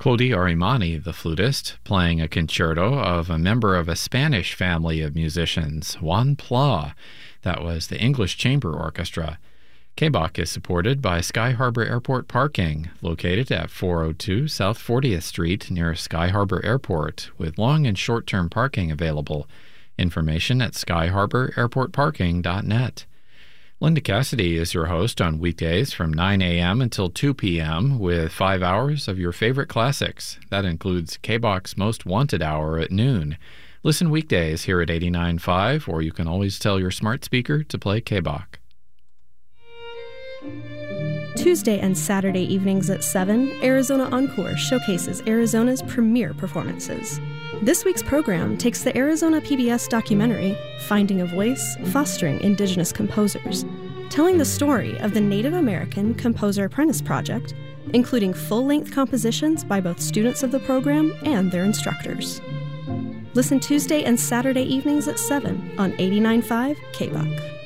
Clodie Arimani, the flutist, playing a concerto of a member of a Spanish family of musicians, Juan Pla. That was the English Chamber Orchestra. KBOC is supported by Sky Harbor Airport Parking, located at 402 South 40th Street near Sky Harbor Airport, with long and short-term parking available. Information at skyharbor-airportparking.net. Linda Cassidy is your host on weekdays from 9 a.m. until 2 p.m. with 5 hours of your favorite classics. That includes KBOC's Most Wanted Hour at noon. Listen weekdays here at 89.5, or you can always tell your smart speaker to play KBOC. Tuesday and Saturday evenings at 7, Arizona Encore showcases Arizona's premier performances. This week's program takes the Arizona PBS documentary, Finding a Voice, Fostering Indigenous Composers, telling the story of the Native American Composer Apprentice Project, including full-length compositions by both students of the program and their instructors. Listen Tuesday and Saturday evenings at 7 on 89.5 KBOC.